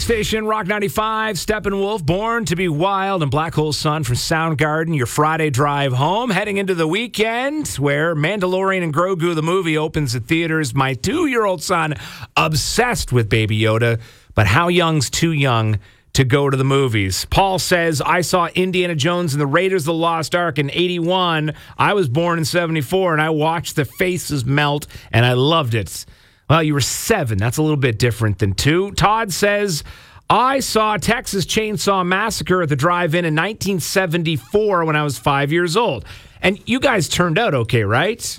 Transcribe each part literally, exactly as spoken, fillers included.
Station Rock ninety-five, Steppenwolf, Born to be Wild, and Black Hole Sun from Soundgarden. Your Friday drive home, heading into the weekend where Mandalorian and Grogu the movie opens at theaters. My two-year-old son obsessed with Baby Yoda, but how young's too young to go to the movies? Paul says, I saw Indiana Jones and the Raiders of the Lost Ark in eighty-one. I was born in seventy-four, and I watched the faces melt, and I loved it. Well, you were seven. That's a little bit different than two. Todd says, I saw Texas Chainsaw Massacre at the drive-in in nineteen seventy-four when I was five years old. And you guys turned out okay, right?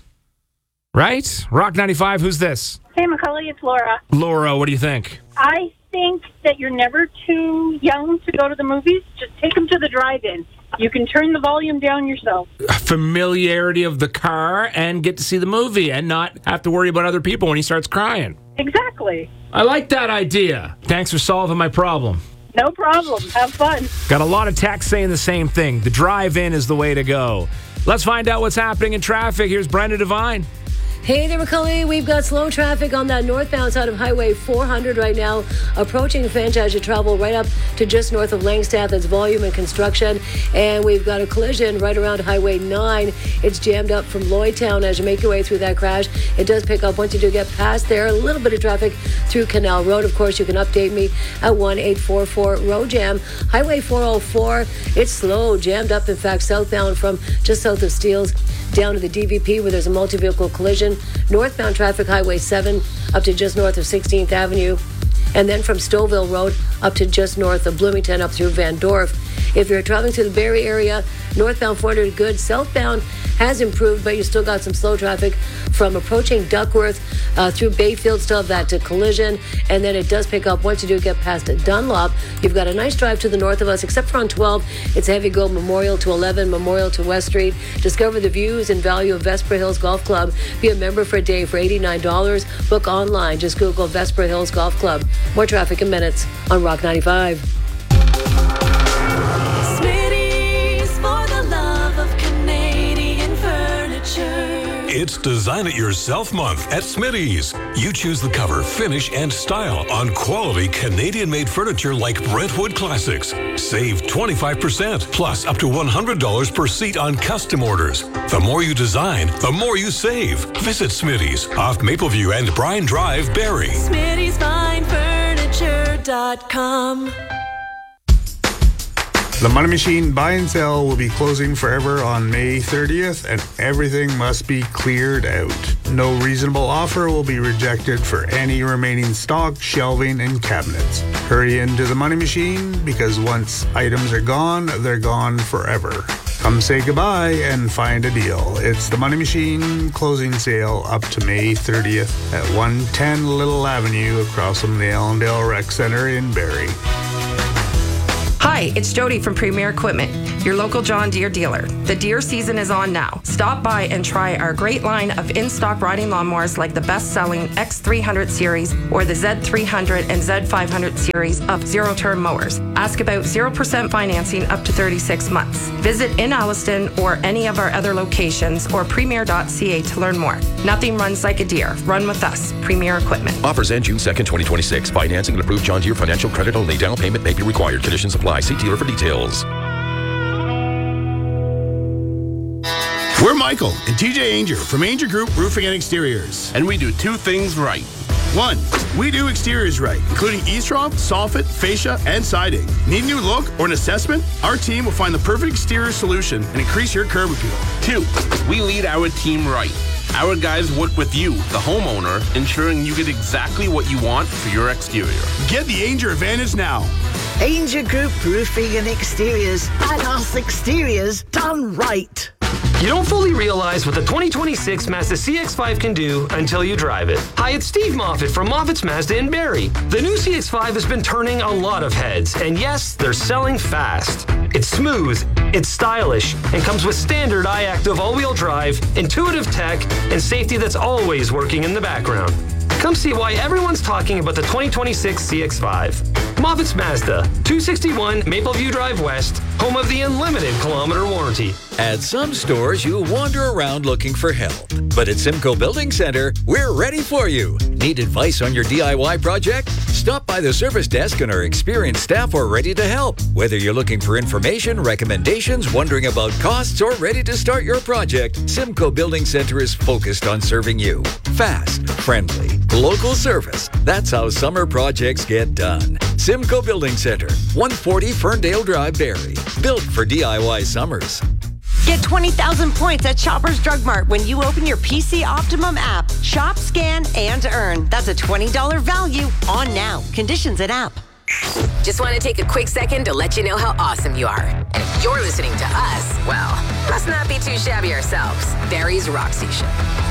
Right? Rock ninety-five, who's this? Hey, Macaulay, it's Laura. Laura, what do you think? I think that you're never too young to go to the movies. Just take them to the drive-in. You can turn the volume down yourself. Familiarity of the car and get to see the movie and not have to worry about other people when he starts crying. Exactly. I like that idea. Thanks for solving my problem. No problem. Have fun. Got a lot of texts saying the same thing. The drive-in is the way to go. Let's find out what's happening in traffic. Here's Brenda Devine. Hey there, Macaulay. We've got slow traffic on that northbound side of Highway four hundred right now, approaching Fantasia Travel right up to just north of Langstaff. That's volume and construction. And we've got a collision right around Highway nine. It's jammed up from Lloydtown as you make your way through that crash. It does pick up once you do get past there. A little bit of traffic through Canal Road. Of course, you can update me at one eight four four road jam. Highway four oh four, it's slow, jammed up, in fact, southbound from just south of Steeles down to the D V P where there's a multi-vehicle collision. Northbound traffic, Highway seven up to just north of sixteenth Avenue. And then from Stouffville Road up to just north of Bloomington up through Van Dorp. If you're traveling to the Barrie area, northbound four hundred good. Southbound has improved, but you still got some slow traffic from approaching Duckworth uh, through Bayfield. Still have that to collision. And then it does pick up once you do get past Dunlop. You've got a nice drive to the north of us, except for on twelve. It's heavy go Memorial to eleven, Memorial to West Street. Discover the views and value of Vesper Hills Golf Club. Be a member for a day for eighty-nine dollars. Book online. Just Google Vesper Hills Golf Club. More traffic in minutes on Rock ninety-five. It's Design It Yourself Month at Smitty's. You choose the cover, finish, and style on quality Canadian-made furniture like Brentwood Classics. Save twenty-five percent, plus up to one hundred dollars per seat on custom orders. The more you design, the more you save. Visit Smitty's off Mapleview and Bryan Drive, Barrie. Smitty's Fine Furniture dot com. The Money Machine buy and sell will be closing forever on May thirtieth, and everything must be cleared out. No reasonable offer will be rejected for any remaining stock, shelving, and cabinets. Hurry into the Money Machine, because once items are gone, they're gone forever. Come say goodbye and find a deal. It's the Money Machine closing sale up to May thirtieth at one ten Little Avenue across from the Allendale Rec Center in Barrie. Hi, it's Jody from Premier Equipment, your local John Deere dealer. The deer season is on now. Stop by and try our great line of in-stock riding lawnmowers like the best-selling X three hundred series or the Z three hundred and Z five hundred series of zero-turn mowers. Ask about zero percent financing up to thirty-six months. Visit in Alliston or any of our other locations or premier dot c a to learn more. Nothing runs like a deer. Run with us. Premier Equipment. Offers end June second, twenty twenty-six. Financing and approved John Deere financial credit only. Down payment may be required. Conditions apply. See dealer for details. We're Michael and T J Ainger from Ainger Group Roofing and Exteriors. And we do two things right. One, we do exteriors right, including eavesdrop, soffit, fascia, and siding. Need a new look or an assessment? Our team will find the perfect exterior solution and increase your curb appeal. Two, we lead our team right. Our guys work with you, the homeowner, ensuring you get exactly what you want for your exterior. Get the Ainger advantage now. Ainger Group Roofing and Exteriors. Badass exteriors done right. You don't fully realize what the twenty twenty-six Mazda C X five can do until you drive it. Hi, it's Steve Moffat from Moffat's Mazda in Barrie. The new C X five has been turning a lot of heads, and yes, they're selling fast. It's smooth, it's stylish, and comes with standard iActive all-wheel drive, intuitive tech, and safety that's always working in the background. Come see why everyone's talking about the twenty twenty-six C X five. Moffat's Mazda, two sixty-one Mapleview Drive West, home of the unlimited kilometer warranty. At some stores, you wander around looking for help. But at Simcoe Building Center, we're ready for you. Need advice on your D I Y project? Stop by the service desk and our experienced staff are ready to help. Whether you're looking for information, recommendations, wondering about costs, or ready to start your project, Simcoe Building Center is focused on serving you. Fast, friendly, local service. That's how summer projects get done. Simcoe Building Center, one forty Ferndale Drive, Barrie. Built for D I Y summers. Get twenty thousand points at Shoppers Drug Mart when you open your P C Optimum app. Shop, scan, and earn. That's a twenty dollars value on now. Conditions at app. Just want to take a quick second to let you know how awesome you are. And if you're listening to us, well, must not be too shabby ourselves. Barrie's Rock Station.